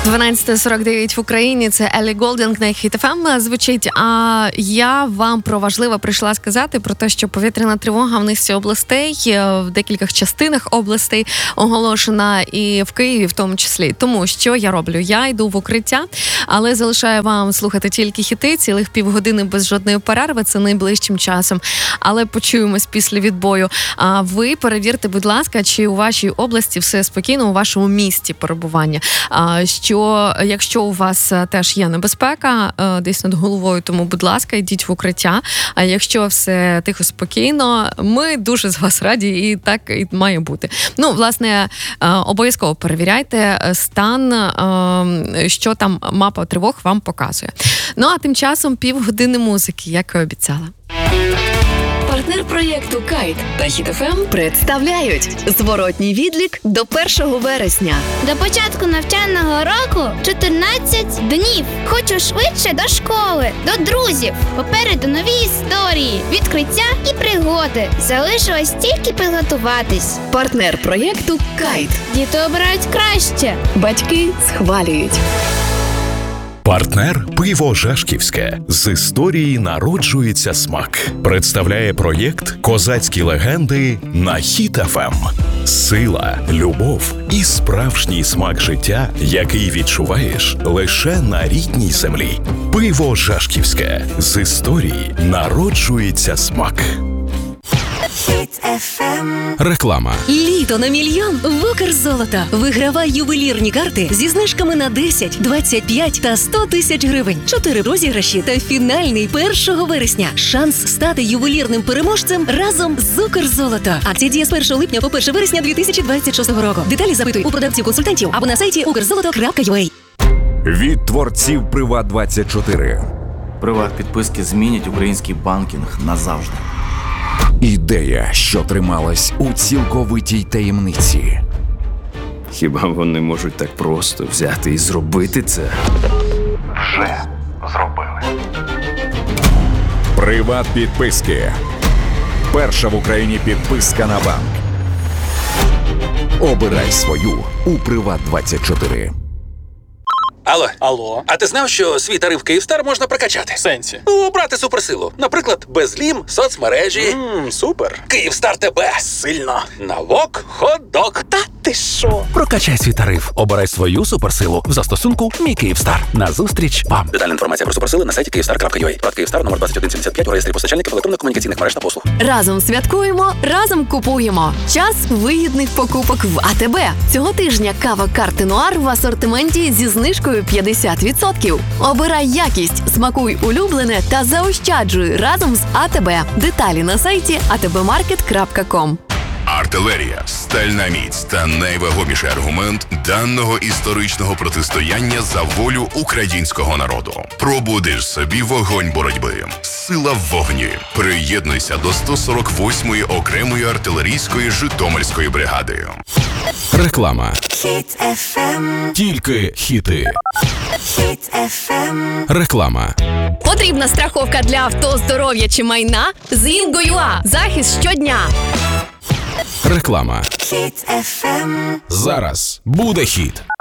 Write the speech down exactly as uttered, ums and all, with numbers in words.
дванадцята сорок дев'ять в Україні, це Еллі Голдінг на Хіт еф ем звучить. А я вам про важливе прийшла сказати про те, що повітряна тривога в низці областей, в декількох частинах областей оголошена, і в Києві в тому числі. Тому що я роблю? Я йду в укриття, але залишаю вам слухати тільки хіти, цілих півгодини без жодної перерви, це найближчим часом. Але почуємось після відбою. А ви перевірте, будь ласка, чи у вашій області все спокійно, у вашому місті перебування. А, що якщо у вас теж є небезпека десь над головою, тому, будь ласка, йдіть в укриття. А якщо все тихо, спокійно, ми дуже з вас раді, і так і має бути. Ну, власне, обов'язково перевіряйте стан, що там мапа тривог вам показує. Ну, а тим часом півгодини музики, як і обіцяла. Партнер проєкту «Кайт» та Хіт еф ем представляють зворотній відлік до першого вересня. До початку навчального року чотирнадцять днів. Хочу швидше до школи, до друзів. Попереду нові історії, відкриття і пригоди. Залишилось тільки підготуватись. Партнер проєкту «Кайт». Діти обирають краще. Батьки схвалюють. Партнер «Пиво Жашківське». З історії народжується смак. Представляє проєкт «Козацькі легенди» на Хіт еф ем. Сила, любов і справжній смак життя, який відчуваєш лише на рідній землі. Пиво Жашківське. З історії народжується смак. Хіт еф ем. Реклама. Літо на мільйон в Укрзолото. Вигравай ювелірні карти зі знижками на десять, двадцять п'ять та сто тисяч гривень. Чотири розіграші та фінальний першого вересня. Шанс стати ювелірним переможцем разом з Укрзолото. Акція діє з першого липня по перше вересня дві тисячі двадцять шостого року. Деталі запитуй у продавців-консультантів або на сайті укрзолото крапка ю а. Від творців Приват двадцять чотири. Приват-підписки змінять український банкінг назавжди. Ідея, що трималась у цілковитій таємниці. Хіба вони можуть так просто взяти і зробити це? Вже зробили. Приват-підписки. Перша в Україні підписка на банк. Обирай свою у Приват двадцять чотири. Алло. Алло. А ти знав, що свій тариф Київстар можна прокачати? В сенсі? Ну, брати суперсилу. Наприклад, безлім, соцмережі. Ммм, супер. Київстар тебе. Сильно. Навок, хот-дог. Та ти що? Прокачай свій тариф. Обирай свою суперсилу в застосунку «Мій Київстар». Назустріч вам. Детальна інформація про суперсили на сайті київстар крапка ю а. Прат Київстар номер двадцять один сімдесят п'ять у реєстрі постачальників електронно-комунікаційних мереж та послуг. Разом святкуємо, разом купуємо. Час вигідних покупок в а те бе. Цього тижня кава «Карти Нуар» в асортименті зі знижкою п'ятдесят відсотків. Обирай якість, смакуй улюблене та заощаджуй разом з а те бе. Деталі на сайті а те бе маркет крапка ком. Артилерія, стальна міць та найвагоміший аргумент даного історичного протистояння за волю українського народу. Пробудиш собі вогонь боротьби. Сила в вогні. Приєднуйся до сто сорок восьмої окремої артилерійської Житомирської бригади. Реклама. Хіт еф ем. Тільки хіти. Хіт еф ем. Реклама. Потрібна страховка для авто, здоров'я чи майна? З Інго.ua. Захист щодня. Реклама. Хіт еф ем. Зараз буде хіт.